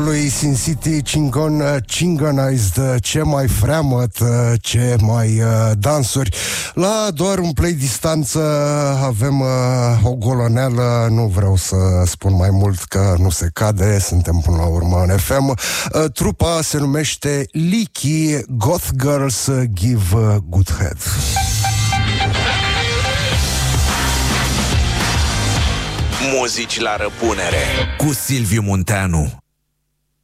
lui Sin City Chingonized, ce mai freamăt, ce mai dansuri. La doar un play distanță avem o golăneală, nu vreau să spun mai mult că nu se cade, suntem până la urmă în FM. Trupa se numește Leaky, Goth Girls Give Good Head. Muzici la răpunere cu Silviu Munteanu